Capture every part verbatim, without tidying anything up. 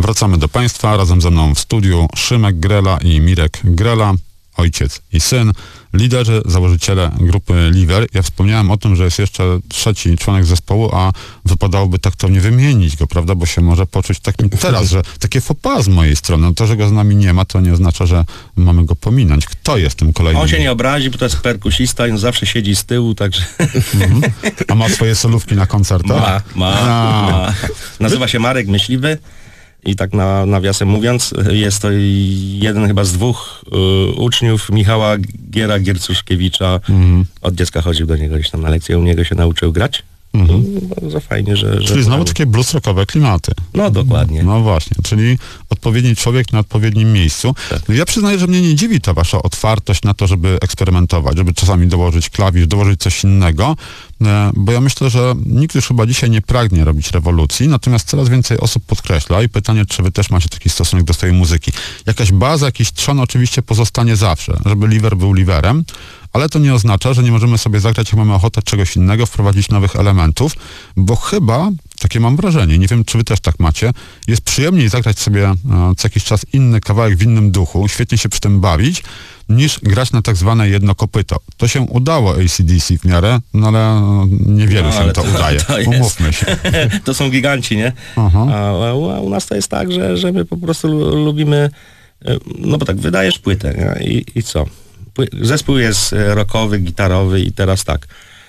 Wracamy do Państwa. Razem ze mną w studiu Szymek Grela i Mirek Grela, ojciec i syn, liderzy, założyciele grupy Liver. Ja wspomniałem o tym, że jest jeszcze trzeci członek zespołu, a wypadałoby taktownie wymienić go, prawda, bo się może poczuć takim teraz, że takie faux pas z mojej strony. No to, że go z nami nie ma, to nie oznacza, że mamy go pominąć. Kto jest tym kolejnym? On się nie obrazi, bo to jest perkusista i on zawsze siedzi z tyłu, także... Mhm. A ma swoje solówki na koncertach? Ma, ma, ma. Nazywa się Marek Myśliwy. I tak na, nawiasem mówiąc, jest to jeden chyba z dwóch y, uczniów Michała Giera Giercuszkiewicza. Mm. Od dziecka chodził do niego gdzieś tam na lekcję, u niego się nauczył grać. Mm. Bardzo fajnie, że... że czyli znowu takie blues rockowe klimaty. No dokładnie. No właśnie, czyli odpowiedni człowiek na odpowiednim miejscu. Tak. No ja przyznaję, że mnie nie dziwi ta wasza otwartość na to, żeby eksperymentować, żeby czasami dołożyć klawisz, dołożyć coś innego, bo ja myślę, że nikt już chyba dzisiaj nie pragnie robić rewolucji, natomiast coraz więcej osób podkreśla i pytanie, czy wy też macie taki stosunek do swojej muzyki. Jakaś baza, jakiś trzon oczywiście pozostanie zawsze, żeby Liver był Liverem, ale to nie oznacza, że nie możemy sobie zagrać, jak mamy ochotę czegoś innego, wprowadzić nowych elementów, bo chyba, takie mam wrażenie, nie wiem, czy wy też tak macie, jest przyjemniej zagrać sobie e, co jakiś czas inny kawałek w innym duchu, świetnie się przy tym bawić, niż grać na tak zwane jedno kopyto. To się udało A C D C w miarę, no ale niewielu no, się to, to udaje. To Umówmy się. To są giganci, nie? Aha. A, a u nas to jest tak, że, że my po prostu lubimy, no bo tak, wydajesz płytę, nie? I, i co? Zespół jest rockowy, gitarowy i teraz tak,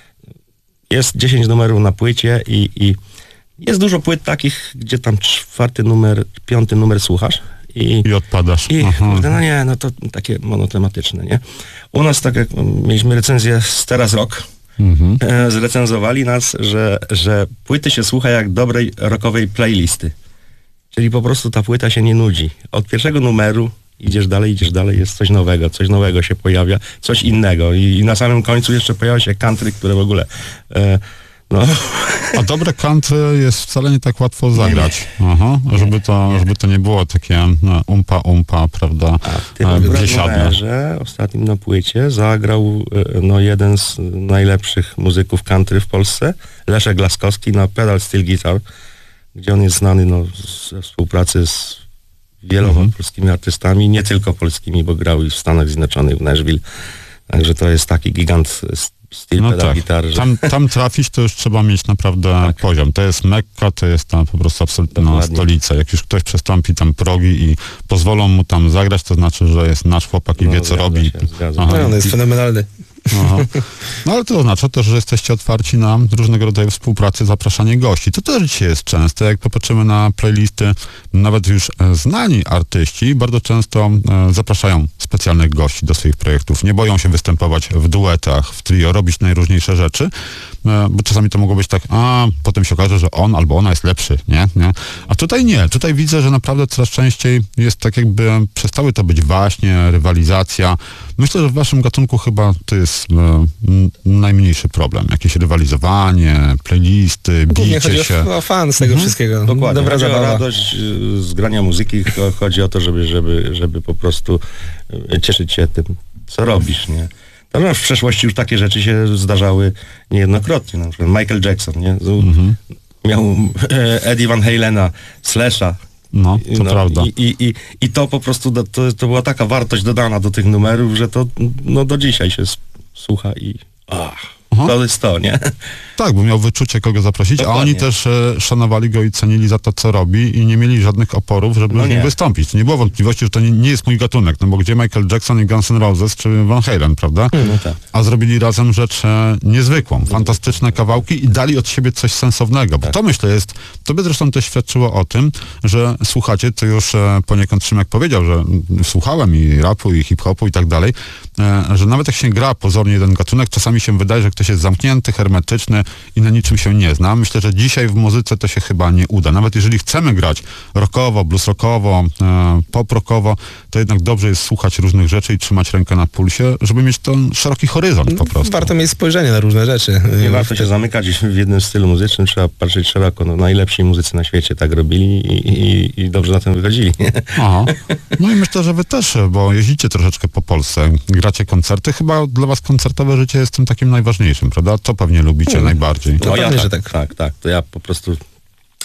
jest dziesięć numerów na płycie i, i jest dużo płyt takich, gdzie tam czwarty numer, piąty numer słuchasz i, I odpadasz. I kurde, no nie, no to takie monotematyczne, nie? U nas tak jak mieliśmy recenzję z Teraz Rock, mhm. e, zrecenzowali nas, że, że płyty się słucha jak dobrej rockowej playlisty. Czyli po prostu ta płyta się nie nudzi. Od pierwszego numeru idziesz dalej, idziesz dalej, jest coś nowego, coś nowego się pojawia, coś innego i, i na samym końcu jeszcze pojawia się country, które w ogóle e, no. A dobre country jest wcale nie tak łatwo zagrać. Aha, żeby to, żeby to nie było takie no, umpa umpa, prawda, a w tym numerze ostatnim na płycie zagrał no, jeden z najlepszych muzyków country w Polsce, Leszek Laskowski na pedal steel guitar, gdzie on jest znany no, ze współpracy z wieloma mhm. polskimi artystami, nie tylko polskimi, bo grał i w Stanach Zjednoczonych, w Nashville. Także to jest taki gigant steel no pedal tak. gitar. Że... Tam, tam trafić to już trzeba mieć naprawdę tak. poziom. To jest Mekka, to jest tam po prostu absolutna stolica. Jak już ktoś przestąpi tam progi i pozwolą mu tam zagrać, to znaczy, że jest nasz chłopak i no, wie, co robi. Się, Aha, no, on jest fenomenalny. Aha. No ale to oznacza też, że jesteście otwarci na różnego rodzaju współpracę, zapraszanie gości. To też dzisiaj jest częste, jak popatrzymy na playlisty, nawet już znani artyści bardzo często e, zapraszają specjalnych gości do swoich projektów. Nie boją się występować w duetach, w trio, robić najróżniejsze rzeczy, e, bo czasami to mogło być tak, a potem się okaże, że on albo ona jest lepszy, nie? nie? A tutaj nie. Tutaj widzę, że naprawdę coraz częściej jest tak jakby, przestały to być właśnie rywalizacja. Myślę, że w waszym gatunku chyba to jest e, najmniejszy problem. Jakieś rywalizowanie, playlisty, bicie chodzi się. O, o fan z tego mhm. wszystkiego. Dokładnie. Dobra chodzi zabawa. o radość y, z grania muzyki, chodzi o to, żeby, żeby, żeby po prostu y, cieszyć się tym, co robisz, nie? To, no, w przeszłości już takie rzeczy się zdarzały niejednokrotnie. Na przykład Michael Jackson, nie? Mhm. Miał e, Eddie Van Halena, Slasha. No, to no, prawda. I, i, i, I to po prostu, to, to była taka wartość dodana do tych numerów, że to no, do dzisiaj się słucha i ach, Aha. to jest to, nie? Tak, bo miał wyczucie, kogo zaprosić, Dokładnie. a oni też e, szanowali go i cenili za to, co robi i nie mieli żadnych oporów, żeby no z nim wystąpić. To nie było wątpliwości, że to nie, nie jest mój gatunek, no bo gdzie Michael Jackson i Guns N' Roses, czy Van Halen, prawda? No tak. A zrobili razem rzecz e, niezwykłą, fantastyczne kawałki i dali od siebie coś sensownego, bo tak. to myślę jest, to by zresztą też świadczyło o tym, że słuchacie, to już e, poniekąd Szymek powiedział, że słuchałem i rapu, i hip-hopu i tak dalej, e, że nawet jak się gra pozornie jeden gatunek, czasami się wydaje, że ktoś jest zamknięty, hermetyczny i na niczym się nie zna. Myślę, że dzisiaj w muzyce to się chyba nie uda. Nawet jeżeli chcemy grać rockowo, blues rockowo, e, pop rockowo, to jednak dobrze jest słuchać różnych rzeczy i trzymać rękę na pulsie, żeby mieć ten szeroki horyzont po prostu. Warto mieć spojrzenie na różne rzeczy. Nie warto się zamykać w jednym stylu muzycznym, trzeba patrzeć szeroko. No, najlepsi muzycy na świecie tak robili i, i, i dobrze na tym wychodzili. Aha. No i myślę, że wy też, bo jeździcie troszeczkę po Polsce, gracie koncerty. Chyba dla was koncertowe życie jest tym takim najważniejszym, prawda? To pewnie lubicie hmm. najbardziej. No, no ja tak, że tak. tak, tak. To ja po prostu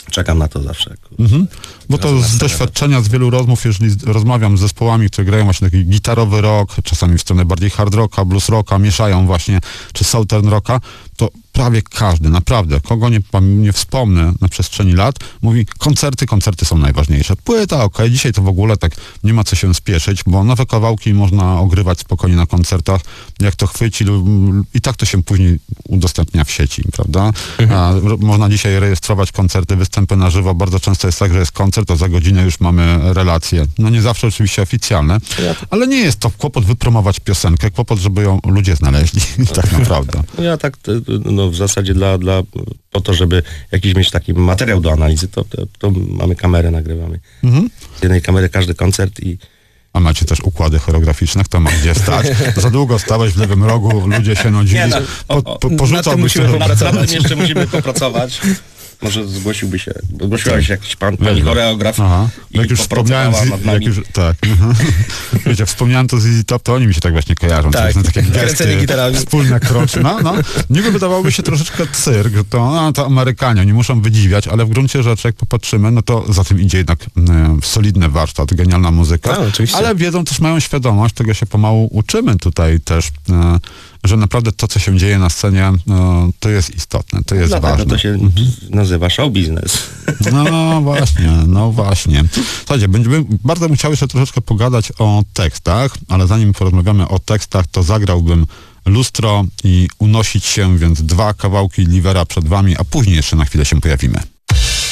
Czekam na to zawsze. Mhm. Bo to z doświadczenia, z wielu rozmów, jeżeli z- rozmawiam z zespołami, które grają właśnie taki gitarowy rock, czasami w stronę bardziej hard rocka, blues rocka, mieszają właśnie, czy southern rocka, to prawie każdy, naprawdę, kogo nie, pam- nie wspomnę na przestrzeni lat, mówi, koncerty, koncerty są najważniejsze. Płyta, okej, dzisiaj to w ogóle tak nie ma co się spieszyć, bo nowe kawałki można ogrywać spokojnie na koncertach, jak to chwyci lub, i tak to się później udostępnia w sieci, prawda? A, r- można dzisiaj rejestrować koncerty, występy na żywo, bardzo często jest tak, że jest koncert, a za godzinę już mamy relacje. No nie zawsze oczywiście oficjalne, ale nie jest to kłopot wypromować piosenkę, kłopot, żeby ją ludzie znaleźli, tak naprawdę. No ja tak, t- no w zasadzie dla, dla, po to, żeby jakiś mieć taki materiał do analizy, to, to, to mamy kamerę, nagrywamy. Mhm. Z jednej kamery każdy koncert i A macie też układy choreograficzne, kto ma gdzie stać. Za długo stałeś w lewym rogu, ludzie się nudzili. Nie, no, o- Po, o, po, nad porzucałbyś tym musimy to. popracować. nad, nad tym jeszcze musimy popracować. Może zgłosiłby się, zgłosiła się jakiś pan, pani Dobra. choreograf Aha. i Jak już wspomniałem, popracowała z, nad jak nami. już, tak. aha. Wiecie, wspomniałem to z Easy Top, to oni mi się tak właśnie kojarzą. Tak. To są takie Kręcenie gesty, gitarami. wspólne kroki. No, no. Niby wydawałoby się troszeczkę cyrk, że to, no, to Amerykanie, oni muszą wydziwiać, ale w gruncie rzeczy, jak popatrzymy, no to za tym idzie jednak e, solidny warsztat, genialna muzyka. A, oczywiście. Ale wiedzą, też mają świadomość, tego się pomału uczymy tutaj też, e, że naprawdę to, co się dzieje na scenie, no, to jest istotne, to jest Dlatego ważne. to się nazywa show biznes. No właśnie, no właśnie. Słuchajcie, będziemy bardzo chciał jeszcze troszeczkę pogadać o tekstach, ale zanim porozmawiamy o tekstach, to zagrałbym Lustro i Unosić się, więc dwa kawałki Livera przed wami, a później jeszcze na chwilę się pojawimy.